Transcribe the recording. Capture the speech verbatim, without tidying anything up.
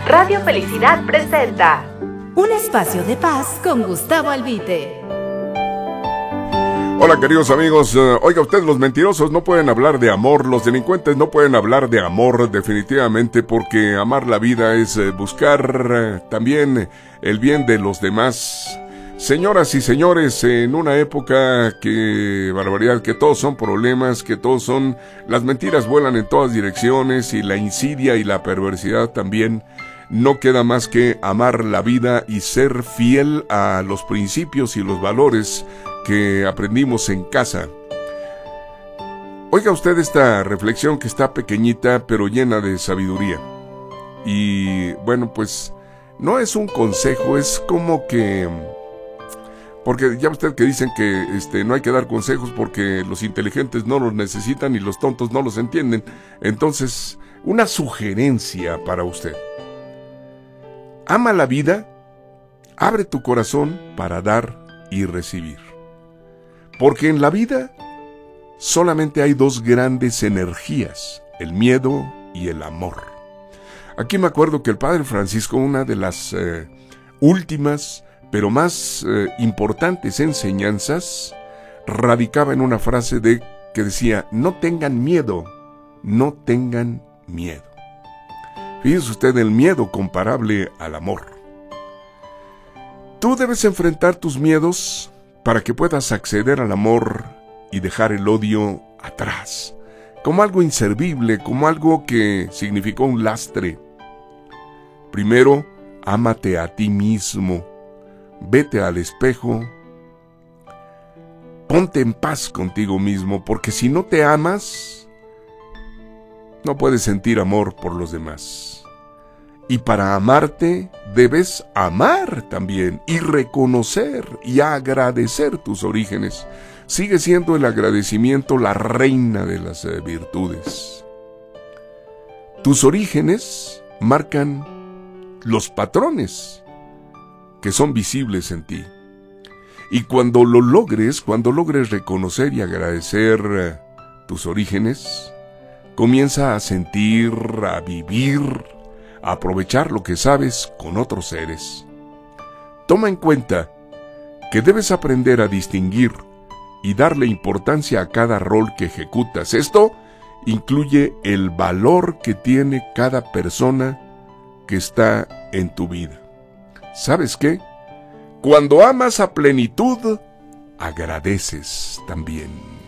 Radio Felicidad presenta un espacio de paz con Gustavo Albite. Hola queridos amigos, uh, oiga usted, los mentirosos no pueden hablar de amor, los delincuentes no pueden hablar de amor definitivamente, porque amar la vida es uh, buscar uh, también el bien de los demás. Señoras y señores, en una época que, barbaridad, que todos son problemas, que todos son, las mentiras vuelan en todas direcciones y la insidia y la perversidad también, no queda más que amar la vida y ser fiel a los principios y los valores que aprendimos en casa. Oiga usted esta reflexión que está pequeñita pero llena de sabiduría. Y bueno, pues no es un consejo, es como que... Porque ya usted que dicen que este, no hay que dar consejos porque los inteligentes no los necesitan y los tontos no los entienden. Entonces, una sugerencia para usted. Ama la vida, abre tu corazón para dar y recibir. Porque en la vida solamente hay dos grandes energías, el miedo y el amor. Aquí me acuerdo que el Padre Francisco, una de las eh, últimas, pero más eh, importantes enseñanzas, radicaba en una frase de que decía, no tengan miedo, no tengan miedo. Fíjese usted, el miedo comparable al amor. Tú debes enfrentar tus miedos para que puedas acceder al amor y dejar el odio atrás, como algo inservible, como algo que significó un lastre. Primero, ámate a ti mismo, vete al espejo, ponte en paz contigo mismo, porque si no te amas, no puedes sentir amor por los demás. Y para amarte, debes amar también, y reconocer y agradecer tus orígenes. Sigue siendo el agradecimiento la reina de las eh, virtudes. Tus orígenes marcan los patrones que son visibles en ti. Y cuando lo logres, cuando logres reconocer y agradecer eh, tus orígenes, comienza a sentir, a vivir, a aprovechar lo que sabes con otros seres. Toma en cuenta que debes aprender a distinguir y darle importancia a cada rol que ejecutas. Esto incluye el valor que tiene cada persona que está en tu vida. ¿Sabes qué? Cuando amas a plenitud, agradeces también.